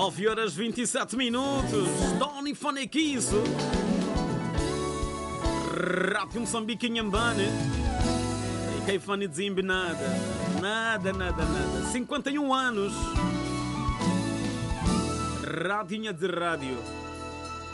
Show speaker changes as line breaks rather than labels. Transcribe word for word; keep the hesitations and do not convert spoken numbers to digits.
nove horas vinte e sete minutos. Tony Fonequiso. Rádio Moçambique em Ambane. E quem fone dizimbe nada. Nada, nada, nada. cinquenta e um anos. Radinha de rádio.